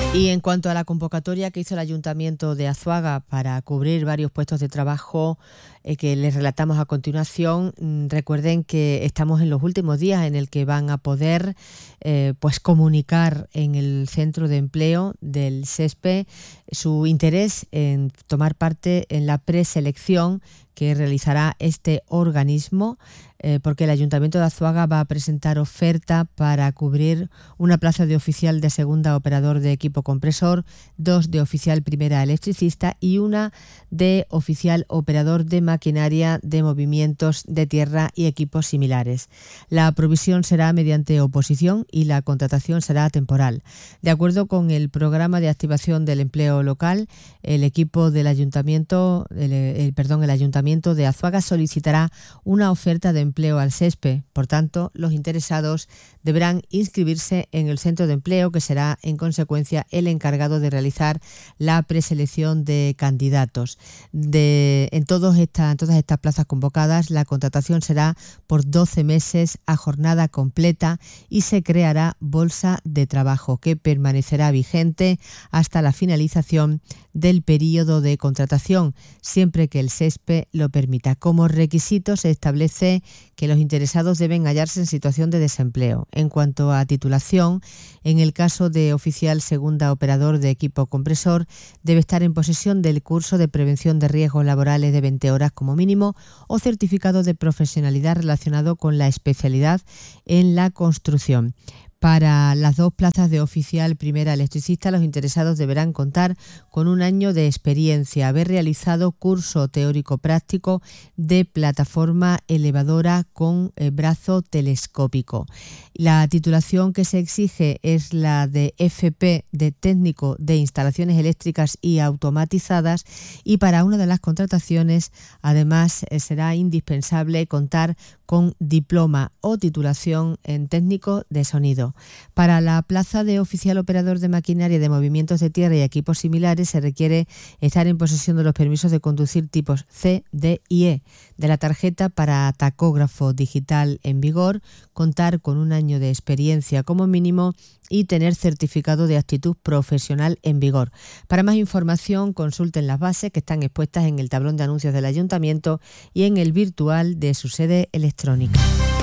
Y en cuanto a la convocatoria que hizo el Ayuntamiento de Azuaga para cubrir varios puestos de trabajo que les relatamos a continuación, recuerden que estamos en los últimos días en el que van a poder pues comunicar en el centro de empleo del SESPE su interés en tomar parte en la preselección que realizará este organismo, porque el Ayuntamiento de Azuaga va a presentar oferta para cubrir una plaza de oficial de segunda operador de equipo compresor, 2 de oficial primera electricista y una de oficial operador de maquinaria de movimientos de tierra y equipos similares. La provisión será mediante oposición y la contratación será temporal. De acuerdo con el programa de activación del empleo local, el equipo del Ayuntamiento, el Ayuntamiento de Azuaga solicitará una oferta de empleo al SESPE. Por tanto, los interesados deberán inscribirse en el centro de empleo, que será en consecuencia el encargado de realizar la preselección de candidatos. En todas estas plazas convocadas, la contratación será por 12 meses a jornada completa y se creará bolsa de trabajo que permanecerá vigente hasta la finalización del periodo de contratación, siempre que el SESPE lo permita. Como requisito se establece que los interesados deben hallarse en situación de desempleo. En cuanto a titulación, en el caso de oficial segunda operador de equipo compresor, debe estar en posesión del curso de prevención de riesgos laborales de 20 horas como mínimo o certificado de profesionalidad relacionado con la especialidad en la construcción. Para las 2 plazas de oficial primera electricista, los interesados deberán contar con 1 año de experiencia, haber realizado curso teórico práctico de plataforma elevadora con brazo telescópico. La titulación que se exige es la de FP de técnico de instalaciones eléctricas y automatizadas, y para una de las contrataciones además será indispensable contar con diploma o titulación en técnico de sonido. Para la plaza de oficial operador de maquinaria de movimientos de tierra y equipos similares se requiere estar en posesión de los permisos de conducir tipos C, D y E, de la tarjeta para tacógrafo digital en vigor, contar con 1 año de experiencia como mínimo y tener certificado de aptitud profesional en vigor. Para más información, consulten las bases que están expuestas en el tablón de anuncios del Ayuntamiento y en el virtual de su sede electrónica.